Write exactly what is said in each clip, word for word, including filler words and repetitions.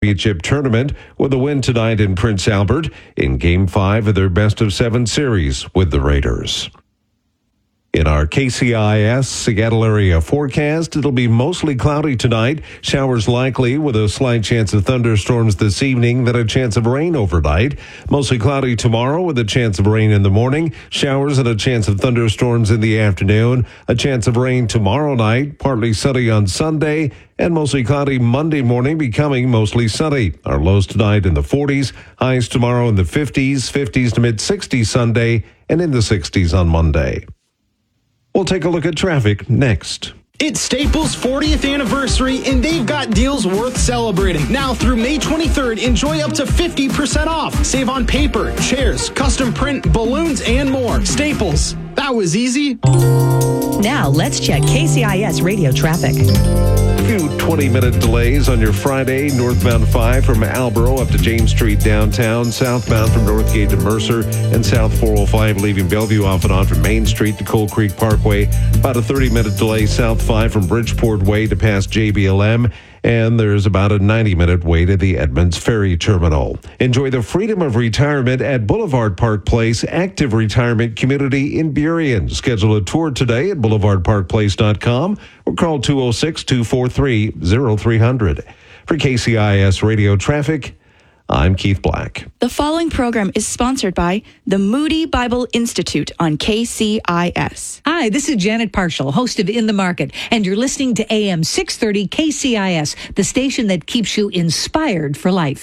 Championship Tournament with a win tonight in Prince Albert in Game five of their best-of-seven series with the Raiders. In our K C I S Seattle area forecast, it'll be mostly cloudy tonight. Showers likely with a slight chance of thunderstorms this evening, then a chance of rain overnight. Mostly cloudy tomorrow with a chance of rain in the morning. Showers and a chance of thunderstorms in the afternoon. A chance of rain tomorrow night, partly sunny on Sunday, and mostly cloudy Monday morning, becoming mostly sunny. Our lows tonight in the forties, highs tomorrow in the fifties, fifties to mid-sixties Sunday, and in the sixties on Monday. We'll take a look at traffic next. It's Staples' fortieth anniversary, and they've got deals worth celebrating. Now through May twenty-third, enjoy up to fifty percent off. Save on paper, chairs, custom print, balloons, and more. Staples, that was easy. Now let's check K C I S radio traffic. Few twenty-minute delays on your Friday. Northbound five from Albro up to James Street downtown. Southbound from Northgate to Mercer. And South four oh five leaving Bellevue off and on from Main Street to Coal Creek Parkway. About a thirty-minute delay South five from Bridgeport Way to past J B L M. And there's about a ninety-minute wait at the Edmonds Ferry Terminal. Enjoy the freedom of retirement at Boulevard Park Place Active Retirement Community in Burien. Schedule a tour today at boulevard park place dot com or call two oh six, two four three, oh three hundred. For K C I S Radio Traffic, I'm Keith Black. The following program is sponsored by the Moody Bible Institute on K C I S. Hi, this is Janet Parshall, host of In the Market, and you're listening to A M six thirty K C I S, the station that keeps you inspired for life.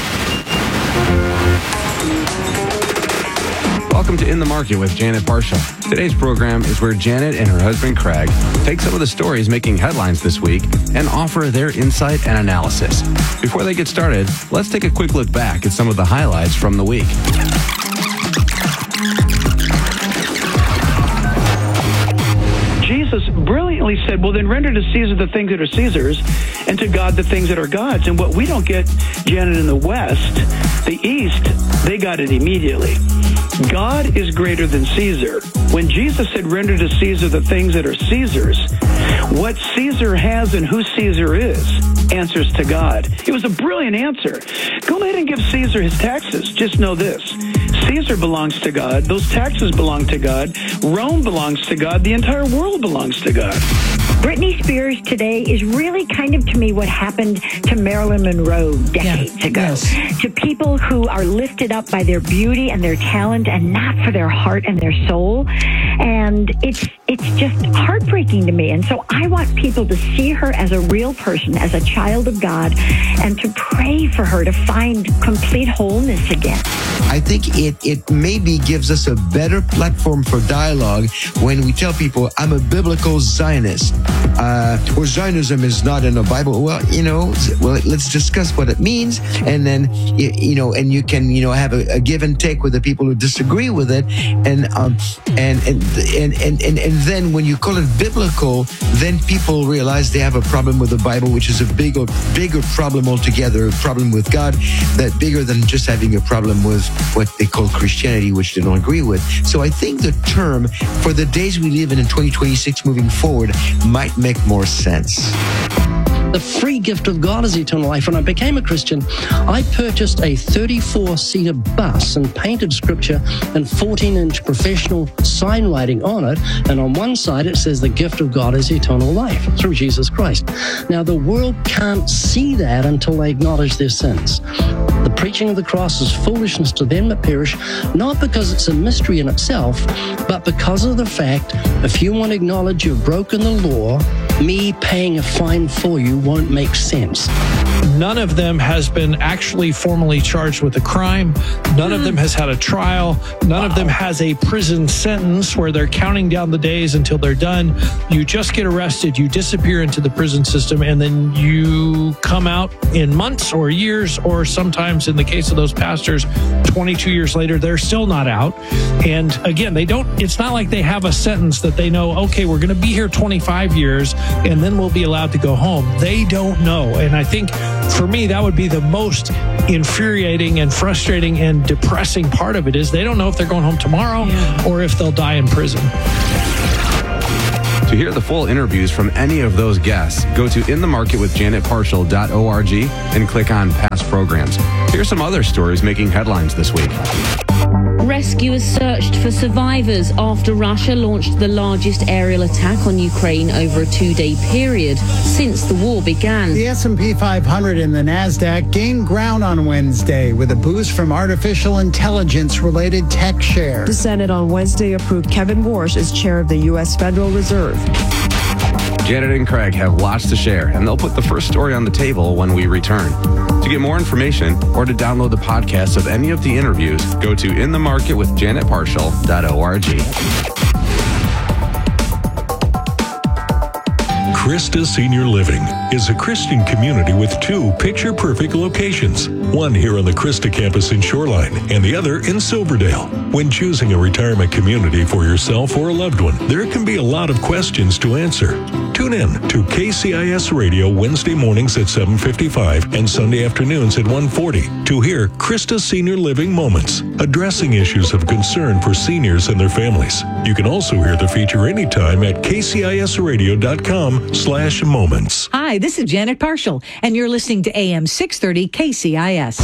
Welcome to In the Market with Janet Parshall. Today's program is where Janet and her husband Craig take some of the stories making headlines this week and offer their insight and analysis. Before they get started, let's take a quick look back at some of the highlights from the week. Jesus brilliantly said, well, then render to Caesar the things that are Caesar's and to God the things that are God's. And what we don't get, Janet, in the West, the East, they got it immediately. God is greater than Caesar. When Jesus said, render to Caesar the things that are Caesar's, what Caesar has and who Caesar is answers to God. It was a brilliant answer. Go ahead and give Caesar his taxes. Just know this. Caesar belongs to God. Those taxes belong to God. Rome belongs to God. The entire world belongs to God. Britney Spears today is really kind of, to me, what happened to Marilyn Monroe decades yeah, ago. Yes. To people who are lifted up by their beauty and their talent and not for their heart and their soul. And it's it's just heartbreaking to me. And so I want people to see her as a real person, as a child of God, and to pray for her to find complete wholeness again. I think it, it maybe gives us a better platform for dialogue when we tell people, I'm a biblical Zionist, uh, or Zionism is not in the Bible. Well, you know, well, let's discuss what it means. And then, you, you know, and you can, you know, have a, a give and take with the people who disagree with it. And, um, and, and, and, and, and, and then when you call it biblical, then people realize they have a problem with the Bible, which is a bigger, bigger problem altogether, a problem with God, that bigger than just having a problem with what they call Christianity, which they don't agree with. So I think the term for the days we live in in twenty twenty-six moving forward might make more sense. The free gift of God is eternal life. When I became a Christian, I purchased a thirty-four seater bus and painted scripture and fourteen inch professional sign writing on it. And on one side, it says the gift of God is eternal life through Jesus Christ. Now, the world can't see that until they acknowledge their sins. The preaching of the cross is foolishness to them that perish, not because it's a mystery in itself, but because of the fact, if you want to acknowledge you've broken the law, me paying a fine for you won't make sense. None of them has been actually formally charged with a crime. None of them has had a trial. None wow. of them has a prison sentence where they're counting down the days until they're done. You just get arrested, you disappear into the prison system, and then you come out in months or years, or sometimes in the case of those pastors, twenty-two years later, they're still not out. And again, they don't, it's not like they have a sentence that they know, okay, we're going to be here twenty-five years and then we'll be allowed to go home. They don't know. And I think for me, that would be the most infuriating and frustrating and depressing part of it, is they don't know if they're going home tomorrow yeah. or if they'll die in prison. To hear the full interviews from any of those guests, go to in the market with janet parshall dot org and click on past programs. Here's some other stories making headlines this week. Rescuers searched for survivors after Russia launched the largest aerial attack on Ukraine over a two-day period since the war began. The S and P five hundred and the NASDAQ gained ground on Wednesday with a boost from artificial intelligence-related tech shares. The Senate on Wednesday approved Kevin Warsh as chair of the U S Federal Reserve. Janet and Craig have lots to share, and they'll put the first story on the table when we return. To get more information or to download the podcast of any of the interviews, go to in the market with janet parshall dot org. Christa Senior Living is a Christian community with two picture-perfect locations, one here on the Christa campus in Shoreline and the other in Silverdale. When choosing a retirement community for yourself or a loved one, there can be a lot of questions to answer. Tune in to K C I S Radio Wednesday mornings at seven fifty-five and Sunday afternoons at one forty to hear Christa Senior Living Moments, addressing issues of concern for seniors and their families. You can also hear the feature anytime at k c i s radio dot com slash moments. Hi, this is Janet Parshall, and you're listening to A M six thirty K C I S.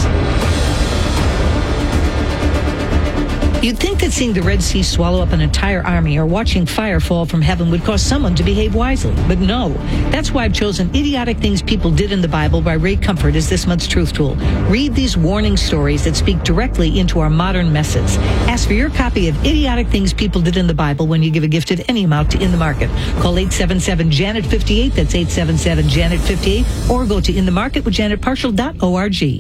You'd think that seeing the Red Sea swallow up an entire army or watching fire fall from heaven would cause someone to behave wisely. But no. That's why I've chosen Idiotic Things People Did in the Bible by Ray Comfort as this month's Truth Tool. Read these warning stories that speak directly into our modern messes. Ask for your copy of Idiotic Things People Did in the Bible when you give a gift of any amount to In the Market. Call eight seven seven Janet fifty-eight. That's eight seven seven Janet fifty-eight. Or go to in the market with janet parshall dot org.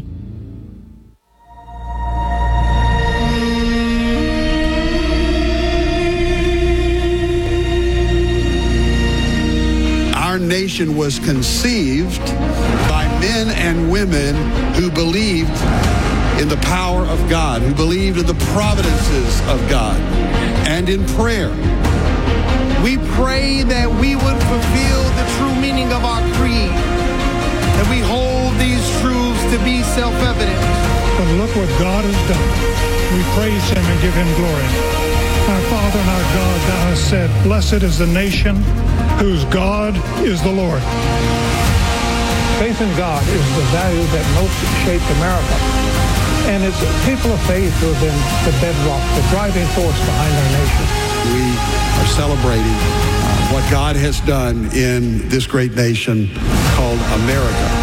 Our nation was conceived by men and women who believed in the power of God, who believed in the providences of God, and in prayer. We pray that we would fulfill the true meaning of our creed, that we hold these truths to be self-evident. But look what God has done. We praise him and give him glory. Our Father and our God, thou hast said, blessed is the nation whose God is the Lord. Faith in God is the value that most shaped America. And it's people of faith who have been the bedrock, the driving force behind our nation. We are celebrating uh, what God has done in this great nation called America.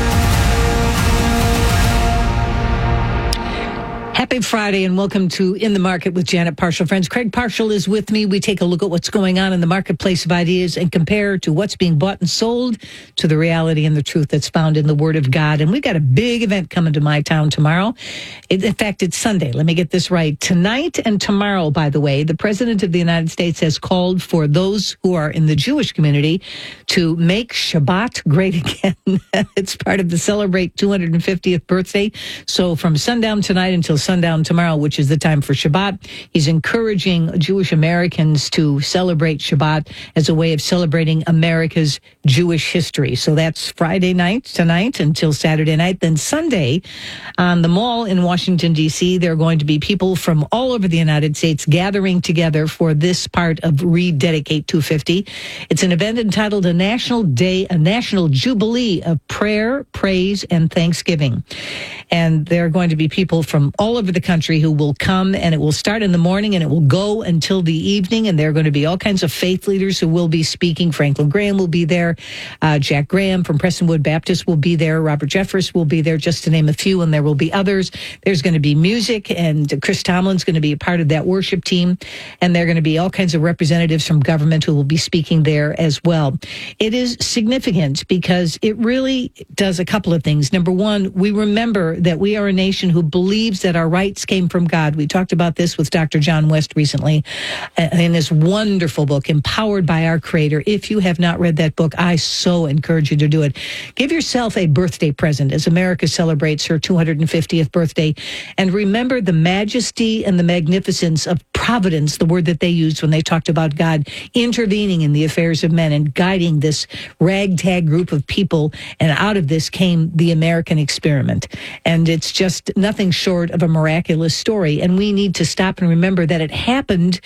Happy Friday and welcome to In the Market with Janet Parshall. Friends, Craig Parshall is with me. We take a look at what's going on in the marketplace of ideas and compare to what's being bought and sold to the reality and the truth that's found in the Word of God. And we've got a big event coming to my town tomorrow. It, in fact, it's Sunday. Let me get this right. Tonight and tomorrow, by the way, the President of the United States has called for those who are in the Jewish community to make Shabbat great again. It's part of the Celebrate two hundred fiftieth birthday. So from sundown tonight until sundown tomorrow, which is the time for Shabbat, he's encouraging Jewish Americans to celebrate Shabbat as a way of celebrating America's Jewish history. So that's Friday night tonight until Saturday night. Then Sunday on the mall in Washington, D C, there are going to be people from all over the United States gathering together for this part of Rededicate two fifty. It's an event entitled A National Day, a National Jubilee of Prayer, Praise, and Thanksgiving. And there are going to be people from all over the country who will come, and it will start in the morning and it will go until the evening. And there are going to be all kinds of faith leaders who will be speaking. Franklin Graham will be there. Uh, Jack Graham from Prestonwood Baptist will be there. Robert Jeffress will be there, just to name a few, and there will be others. There's going to be music, and Chris Tomlin's going to be a part of that worship team. And there are going to be all kinds of representatives from government who will be speaking there as well. It is significant because it really does a couple of things. Number one, we remember that we are a nation who believes that our rights came from God. We talked about this with Doctor John West recently in his wonderful book, Empowered by Our Creator. If you have not read that book, I so encourage you to do it. Give yourself a birthday present as America celebrates her two hundred fiftieth birthday. And remember the majesty and the magnificence of providence, the word that they used when they talked about God intervening in the affairs of men and guiding this ragtag group of people. And out of this came the American experiment. And it's just nothing short of a miraculous story. And we need to stop and remember that it happened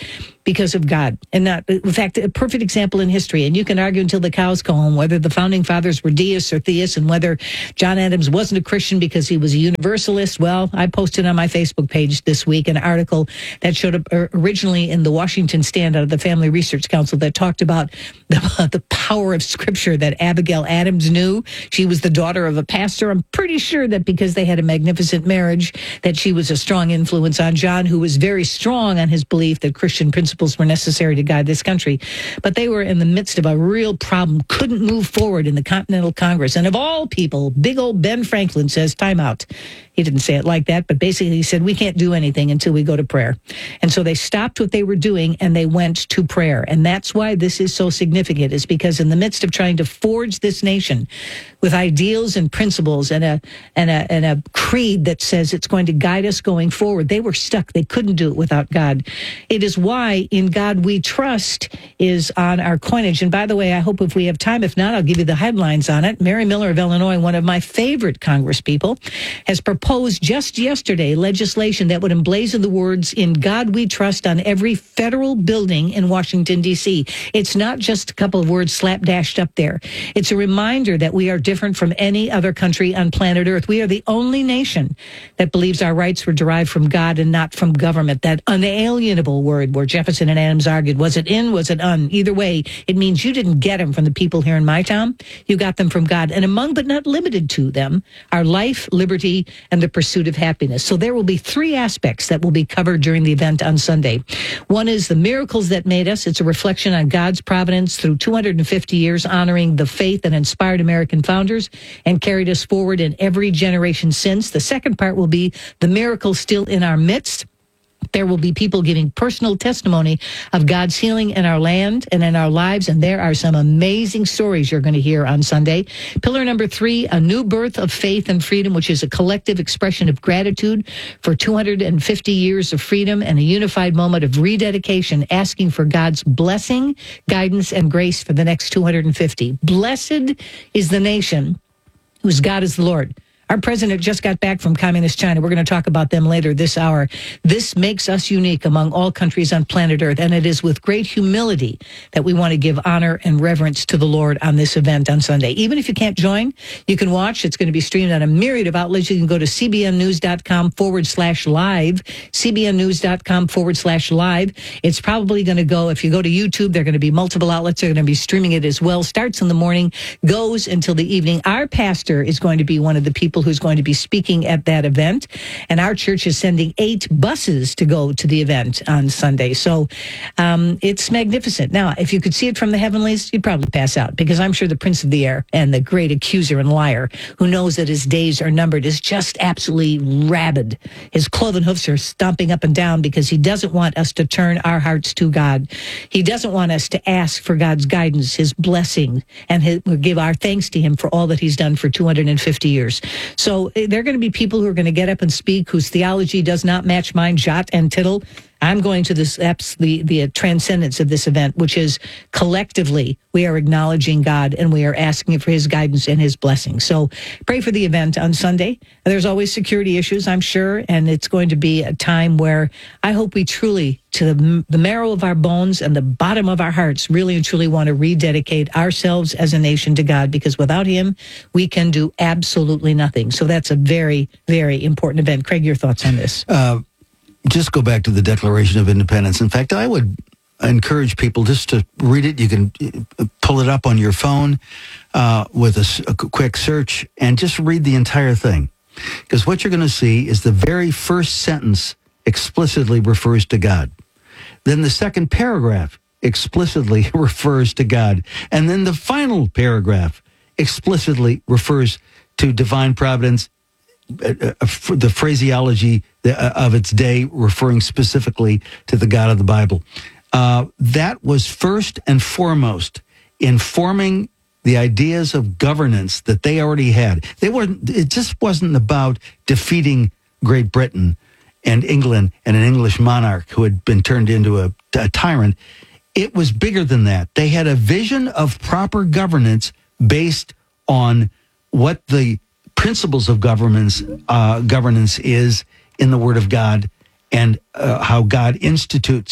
because of God. And not, in fact, a perfect example in history. And you can argue until the cows go home whether the founding fathers were deists or theists and whether John Adams wasn't a Christian because he was a universalist. Well, I posted on my Facebook page this week an article that showed up originally in the Washington Stand out of the Family Research Council that talked about the, the power of Scripture that Abigail Adams knew. She was the daughter of a pastor. I'm pretty sure that because they had a magnificent marriage, that she was a strong influence on John, who was very strong on his belief that Christian principles were necessary to guide this country. But they were in the midst of a real problem, couldn't move forward in the Continental Congress. And of all people, big old Ben Franklin says, time out. He didn't say it like that, but basically he said, we can't do anything until we go to prayer. And so they stopped what they were doing and they went to prayer. And that's why this is so significant, is because in the midst of trying to forge this nation with ideals and principles and a and a and a creed that says it's going to guide us going forward, they were stuck. They couldn't do it without God. It is why In God We Trust is on our coinage. And by the way, I hope if we have time, if not, I'll give you the headlines on it. Mary Miller of Illinois, one of my favorite congresspeople, has proposed just yesterday legislation that would emblazon the words "In God We Trust" on every federal building in Washington, D C. It's not just a couple of words slapdashed up there. It's a reminder that we are different from any other country on planet Earth. We are the only nation that believes our rights were derived from God and not from government. That unalienable word where Jefferson and Adams argued, was it in, was it un? Either way, it means you didn't get them from the people here in my town. You got them from God. And among but not limited to them are life, liberty, and the pursuit of happiness. So there will be three aspects that will be covered during the event on Sunday. One is the miracles that made us. It's a reflection on God's providence through two hundred fifty years, honoring the faith that inspired American founders and carried us forward in every generation since. The second part will be the miracles still in our midst. There will be people giving personal testimony of God's healing in our land and in our lives, and there are some amazing stories you're going to hear on Sunday. Pillar number three, a new birth of faith and freedom, which is a collective expression of gratitude for two hundred fifty years of freedom and a unified moment of rededication, asking for God's blessing, guidance, and grace for the next two hundred fifty. Blessed is the nation whose God is the Lord. Our president just got back from Communist China. We're going to talk about them later this hour. This makes us unique among all countries on planet Earth, and it is with great humility that we want to give honor and reverence to the Lord on this event on Sunday. Even if you can't join, you can watch. It's going to be streamed on a myriad of outlets. You can go to cbnnews.com forward slash live, cbnnews.com forward slash live. It's probably going to go, if you go to YouTube, there are going to be multiple outlets. They're going to be streaming it as well. Starts in the morning, goes until the evening. Our pastor is going to be one of the people who's going to be speaking at that event. And our church is sending eight buses to go to the event on Sunday. So um, it's magnificent. Now, if you could see it from the heavenlies, you'd probably pass out, because I'm sure the prince of the air and the great accuser and liar, who knows that his days are numbered, is just absolutely rabid. His cloven hoofs are stomping up and down because he doesn't want us to turn our hearts to God. He doesn't want us to ask for God's guidance, his blessing, and his, give our thanks to him for all that he's done for two hundred fifty years. So there are going to be people who are going to get up and speak whose theology does not match mine, jot and tittle. I'm going to this the the transcendence of this event, which is collectively we are acknowledging God and we are asking for his guidance and his blessing. So pray for the event on Sunday. There's always security issues, I'm sure, and it's going to be a time where I hope we truly, to the, the marrow of our bones and the bottom of our hearts, really and truly want to rededicate ourselves as a nation to God, because without him, we can do absolutely nothing. So that's a very, very important event. Craig, your thoughts on this? Uh, just go back to the Declaration of Independence. In fact, I would encourage people just to read it. You can pull it up on your phone uh, with a, a quick search and just read the entire thing. Because what you're going to see is the very first sentence explicitly refers to God. Then the second paragraph explicitly refers to God. And then the final paragraph explicitly refers to divine providence, uh, uh, the phraseology of its day referring specifically to the God of the Bible. Uh, that was first and foremost informing the ideas of governance that they already had. They weren't. It just wasn't about defeating Great Britain and England and an English monarch who had been turned into a, a tyrant. It was bigger than that. They had a vision of proper governance based on what the principles of governance uh, governance is in the Word of God, and uh, how God institutes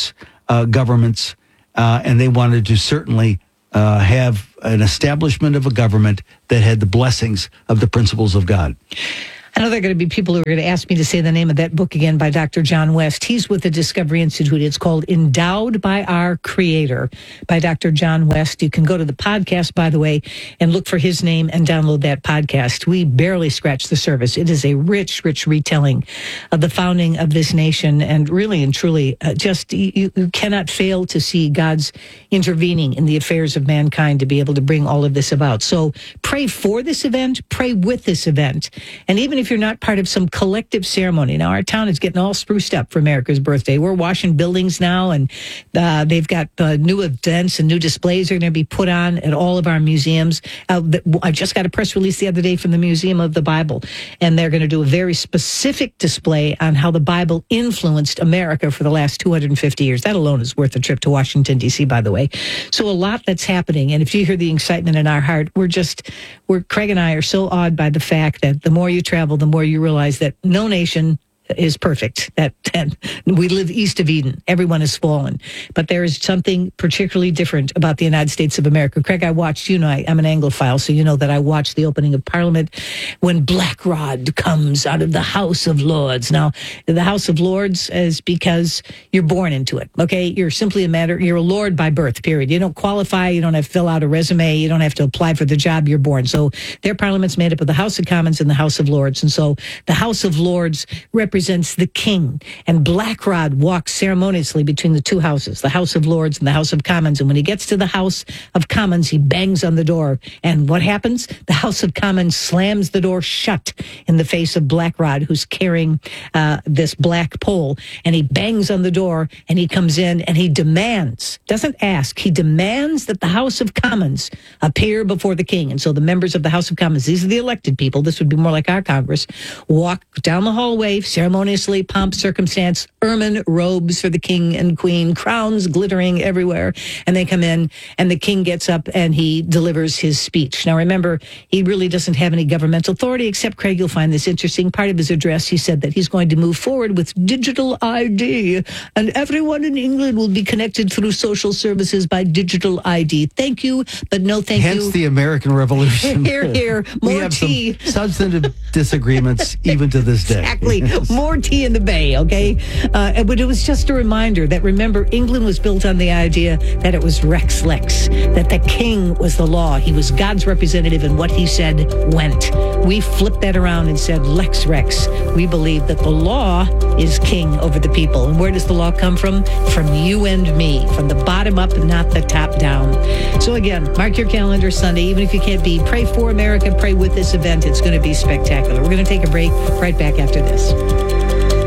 uh, governments, uh, and they wanted to certainly uh, have an establishment of a government that had the blessings of the principles of God. I know there are going to be people who are going to ask me to say the name of that book again by Doctor John West. He's with the Discovery Institute. It's called Endowed by Our Creator by Doctor John West. You can go to the podcast, by the way, and look for his name and download that podcast. We barely scratched the surface. It is a rich, rich retelling of the founding of this nation. And really and truly, uh, just you, you cannot fail to see God's intervening in the affairs of mankind to be able to bring all of this about. So pray for this event, pray with this event. And even if If you're not part of some collective ceremony. Now, our town is getting all spruced up for America's birthday. We're washing buildings now, and uh, they've got uh, new events and new displays are going to be put on at all of our museums. Uh, I just got a press release the other day from the Museum of the Bible, and they're going to do a very specific display on how the Bible influenced America for the last two hundred fifty years. That alone is worth a trip to Washington, D C, by the way. So a lot that's happening, and if you hear the excitement in our heart, we're just, we're Craig and I are so awed by the fact that the more you travel, the more you realize that no nation is perfect. That, that we live east of Eden. Everyone has fallen. But there is something particularly different about the United States of America. Craig, I watched, you know, I, I'm an Anglophile, so you know that I watched the opening of Parliament when Black Rod comes out of the House of Lords. Now, the House of Lords is because you're born into it, okay? You're simply a matter, you're a lord by birth, period. You don't qualify, you don't have to fill out a resume, you don't have to apply for the job, you're born. So their parliament's made up of the House of Commons and the House of Lords. And so the House of Lords represents represents the king, and Black Rod walks ceremoniously between the two houses, the House of Lords and the House of Commons. And when he gets to the House of Commons, he bangs on the door. And what happens? The House of Commons slams the door shut in the face of Black Rod, who's carrying uh, this black pole. And he bangs on the door, and he comes in, and he demands, doesn't ask, he demands that the House of Commons appear before the king. And so the members of the House of Commons, these are the elected people, this would be more like our Congress, walk down the hallway, ceremoniously, pomp, circumstance, ermine robes for the king and queen, crowns glittering everywhere. And they come in, and the king gets up and he delivers his speech. Now, remember, he really doesn't have any governmental authority, except, Craig, you'll find this interesting. Part of his address, he said that he's going to move forward with digital I D, and everyone in England will be connected through social services by digital I D. Thank you, but no thank Hence you. Hence the American Revolution. Here, here, more we have tea. Some substantive disagreements even to this day. Exactly. More tea in the bay, okay? Uh, but it was just a reminder that, remember, England was built on the idea that it was Rex Lex, that the king was the law. He was God's representative, and what he said went. We flipped that around and said Lex Rex. We believe that the law is king over the people. And where does the law come from? From you and me, from the bottom up, not the top down. So again, mark your calendar Sunday, even if you can't be. Pray for America, pray with this event. It's going to be spectacular. We're going to take a break right back after this.